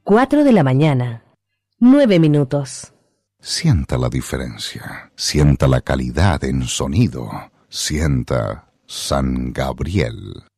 4 de la mañana, 9 minutos. Sienta la diferencia, sienta la calidad en sonido, sienta San Gabriel.